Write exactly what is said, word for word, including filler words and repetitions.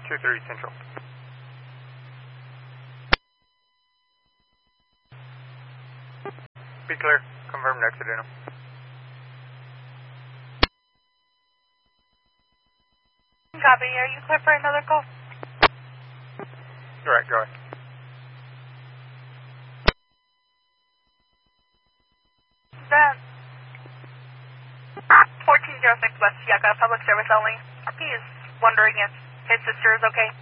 two thirty Central. Be clear. Confirmed accidental. Copy. Are you clear for another call? All right, go ahead. That fourteen oh six West Yucca, public service only. He is wondering if his sister is okay.